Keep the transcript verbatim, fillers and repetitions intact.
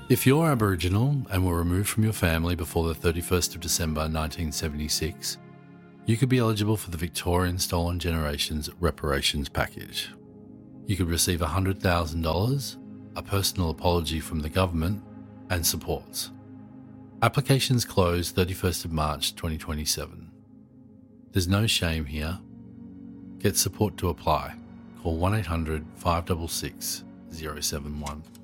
If you're Aboriginal and were removed from your family before the thirty-first of December nineteen seventy-six, you could be eligible for the Victorian Stolen Generations Reparations Package. You could receive one hundred thousand dollars, a personal apology from the government, and supports. Applications close thirty-first of March twenty twenty-seven. There's no shame here. Get support to apply. Call one eight hundred five six six zero seven one.